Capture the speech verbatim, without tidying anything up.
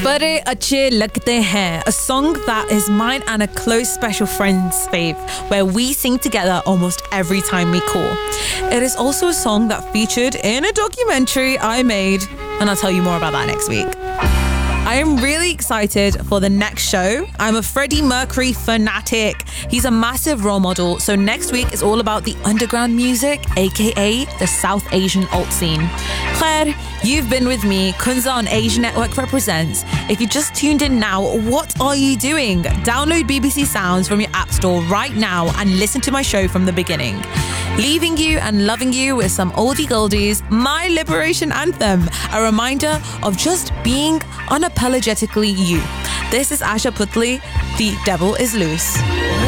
Bade Achhe Lagte Hain, a song that is mine and a close special friend's fave, where we sing together almost every time we call. It is also a song that featured in a documentary I made, and I'll tell you more about that next week. I am really excited for the next show. I'm a Freddie Mercury fanatic. He's a massive role model. So next week is all about the underground music, aka the South Asian alt scene. Claire, you've been with me. Kunza on Asia Network represents. If you just tuned in now, what are you doing? Download B B C Sounds from your app store right now and listen to my show from the beginning. Leaving you and loving you with some oldie goldies, my liberation anthem, a reminder of just being unapologetically you. This is Asha Putli, The Devil is Loose.